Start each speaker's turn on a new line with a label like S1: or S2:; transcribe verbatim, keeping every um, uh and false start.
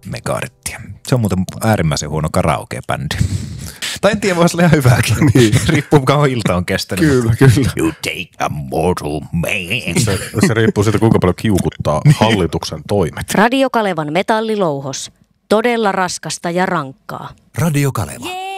S1: megaherttiä. Se on muuten äärimmäisen huono karaoke-bändi. Tai en tiedä, voisi olla ihan hyvääkin.
S2: Niin.
S1: Riippuu, kauan ilta on kestänyt.
S2: Kyllä, kyllä.
S1: You take a mortal man.
S2: Se, se riippuu siitä, kuinka paljon kiukuttaa hallituksen toimet.
S3: Radio Kalevan metallilouhos. Todella raskasta ja rankkaa.
S4: Radio Kaleva.